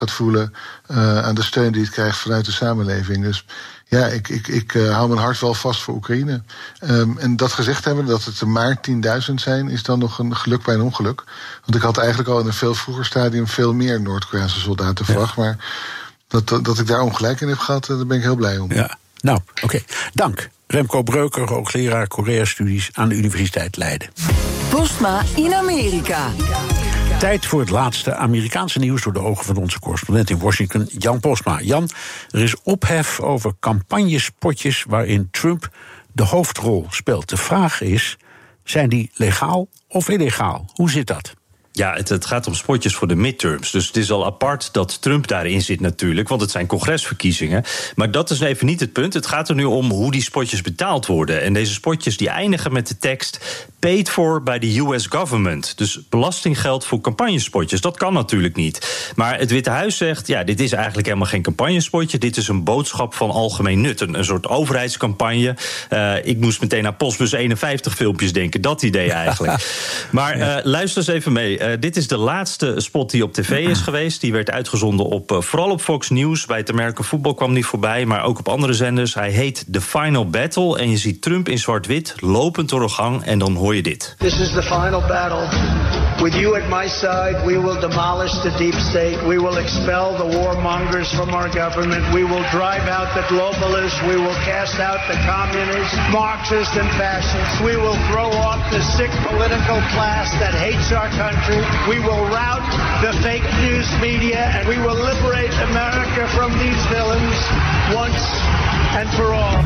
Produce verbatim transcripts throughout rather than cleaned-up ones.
gaat voelen uh, aan de steun die het krijgt vanuit de samenleving. Dus ja, ik, ik, ik uh, hou mijn hart wel vast voor Oekraïne. Um, en dat gezegd hebben, dat het er maar tienduizend zijn, is dan nog een geluk bij een ongeluk. Want ik had eigenlijk al in een veel vroeger stadium veel meer Noord-Koreaanse soldaten verwacht. Ja. Maar dat, dat ik daar ongelijk in heb gehad, daar ben ik heel blij om. Ja, nou, oké. Okay. Dank. Remco Breuker, hoogleraar Korea-studies aan de Universiteit Leiden. Postma in Amerika. Tijd voor het laatste Amerikaanse nieuws door de ogen van onze correspondent in Washington, Jan Postma. Jan, er is ophef over campagnespotjes waarin Trump de hoofdrol speelt. De vraag is, zijn die legaal of illegaal? Hoe zit dat? Ja, het, het gaat om spotjes voor de midterms. Dus het is al apart dat Trump daarin zit natuurlijk, want het zijn congresverkiezingen. Maar dat is even niet het punt. Het gaat er nu om hoe die spotjes betaald worden. En deze spotjes die eindigen met de tekst paid for by the U S government. Dus belastinggeld voor campagnespotjes. Dat kan natuurlijk niet. Maar het Witte Huis zegt, ja, dit is eigenlijk helemaal geen campagnespotje. Dit is een boodschap van algemeen nut. Een, een soort overheidscampagne. Uh, ik moest meteen aan Postbus eenenvijftig filmpjes denken. Dat idee eigenlijk. Maar uh, luister eens even mee. Uh, dit is de laatste spot die op tv is geweest. Die werd uitgezonden op, uh, vooral op Fox News. Bij het American Football kwam die voorbij, maar ook op andere zenders. Hij heet The Final Battle. En je ziet Trump in zwart-wit lopend door een gang. En dan hoor je dit. This is the final battle. With you at my side, we will demolish the deep state. We will expel the warmongers from our government. We will drive out the globalists. We will cast out the communists, Marxists, and fascists. We will throw off the sick political class that hates our country. We will rout the fake news media, and we will liberate America from these villains once and for all.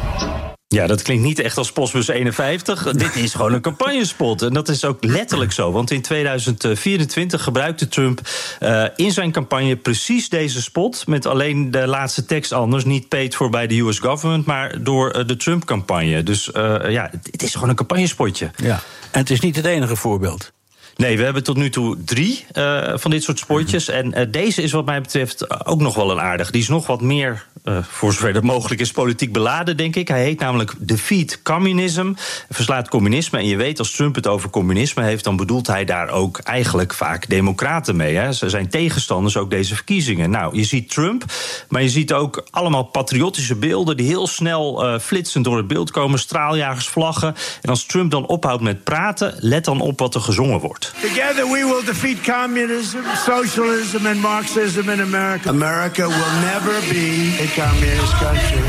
Ja, dat klinkt niet echt als Postbus eenenvijftig. Dit is gewoon een campagnespot. En dat is ook letterlijk zo. Want in tweeduizend vierentwintig gebruikte Trump uh, in zijn campagne precies deze spot. Met alleen de laatste tekst anders. Niet paid for by the U S government, maar door uh, de Trump-campagne. Dus uh, ja, het is gewoon een campagnespotje. Ja, en het is niet het enige voorbeeld. Nee, we hebben tot nu toe drie uh, van dit soort spotjes. En uh, deze is wat mij betreft ook nog wel een aardig. Die is nog wat meer, uh, voor zover dat mogelijk is, politiek beladen, denk ik. Hij heet namelijk Defeat Communism. Verslaat communisme. En je weet, als Trump het over communisme heeft, dan bedoelt hij daar ook eigenlijk vaak democraten mee. Hè. Ze zijn tegenstanders ook deze verkiezingen. Nou, je ziet Trump, maar je ziet ook allemaal patriotische beelden die heel snel uh, flitsend door het beeld komen. Straaljagers, vlaggen. En als Trump dan ophoudt met praten, let dan op wat er gezongen wordt. Together we will defeat communism, socialism and Marxism in America. America will never be a communist country.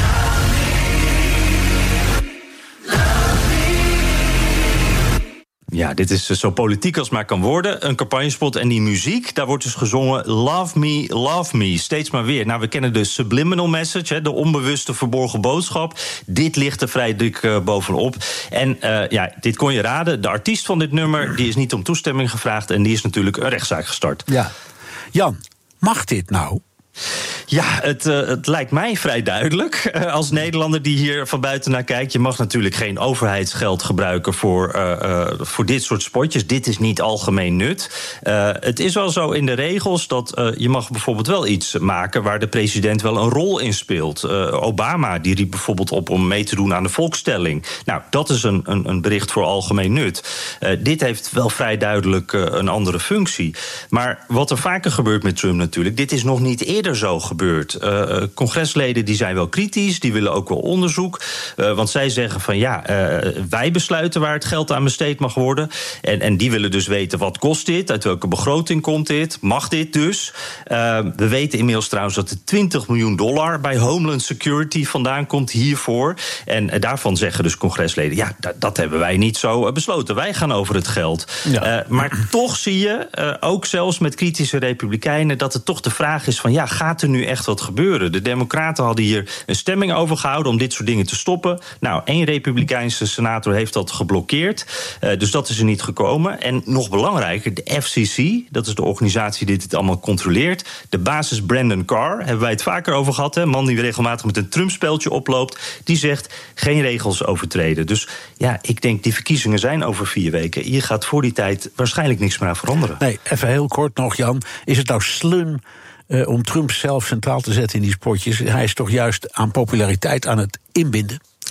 Ja, dit is zo politiek als maar kan worden. Een campagnespot en die muziek, daar wordt dus gezongen Love me, love me. Steeds maar weer. Nou, we kennen de subliminal message, de onbewuste verborgen boodschap. Dit ligt er vrij dik uh, bovenop. En uh, ja, dit kon je raden. De artiest van dit nummer, die is niet om toestemming gevraagd. En die is natuurlijk een rechtszaak gestart. Ja. Jan, mag dit nou? Ja, het, uh, het lijkt mij vrij duidelijk. Uh, als Nederlander die hier van buiten naar kijkt. Je mag natuurlijk geen overheidsgeld gebruiken voor, uh, uh, voor dit soort spotjes. Dit is niet algemeen nut. Uh, het is wel zo in de regels dat uh, je mag bijvoorbeeld wel iets maken waar de president wel een rol in speelt. Uh, Obama die riep bijvoorbeeld op om mee te doen aan de volkstelling. Nou, dat is een, een, een bericht voor algemeen nut. Uh, dit heeft wel vrij duidelijk uh, een andere functie. Maar wat er vaker gebeurt met Trump natuurlijk, dit is nog niet eerder zo gebeurd. Uh, congresleden die zijn wel kritisch, die willen ook wel onderzoek. Uh, want zij zeggen van ja, uh, wij besluiten waar het geld aan besteed mag worden. En, en die willen dus weten wat kost dit, uit welke begroting komt dit, mag dit dus. Uh, we weten inmiddels trouwens dat er twintig miljoen dollar bij Homeland Security vandaan komt hiervoor. En uh, daarvan zeggen dus congresleden, ja, dat, dat hebben wij niet zo uh, besloten. Wij gaan over het geld. Ja. Uh, maar toch zie je, uh, ook zelfs met kritische republikeinen, dat het toch de vraag is van ja, gaat er nu echt wat gebeuren? De Democraten hadden hier een stemming over gehouden om dit soort dingen te stoppen. Nou, één Republikeinse senator heeft dat geblokkeerd. Uh, dus dat is er niet gekomen. En nog belangrijker, de F C C, dat is de organisatie die dit allemaal controleert. De baas is Brandon Carr, hebben wij het vaker over gehad. Een man die regelmatig met een Trump-speeltje oploopt. Die zegt geen regels overtreden. Dus ja, ik denk die verkiezingen zijn over vier weken. Hier gaat voor die tijd waarschijnlijk niks meer aan veranderen. Nee, even heel kort nog, Jan. Is het nou slim Uh, om Trump zelf centraal te zetten in die spotjes? Hij is toch juist aan populariteit aan het inbinden?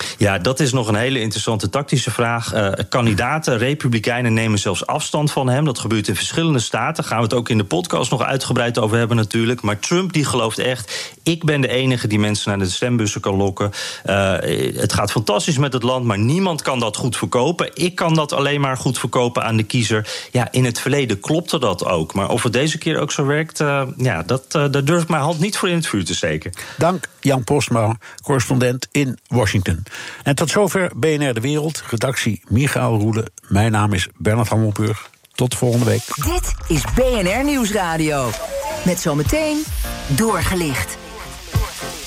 Ja, dat is nog een hele interessante tactische vraag. Uh, kandidaten, republikeinen nemen zelfs afstand van hem. Dat gebeurt in verschillende staten. Daar gaan we het ook in de podcast nog uitgebreid over hebben natuurlijk. Maar Trump die gelooft echt, ik ben de enige die mensen naar de stembussen kan lokken. Uh, het gaat fantastisch met het land, maar niemand kan dat goed verkopen. Ik kan dat alleen maar goed verkopen aan de kiezer. Ja, in het verleden klopte dat ook. Maar of het deze keer ook zo werkt, uh, ja, dat, uh, daar durf ik mijn hand niet voor in het vuur te steken. Dank, Jan Postma, correspondent in Washington. En tot zover B N R De Wereld, redactie Michael Roelen. Mijn naam is Bernard Hammelburg. Tot volgende week. Dit is B N R Nieuwsradio. Met zometeen Doorgelicht.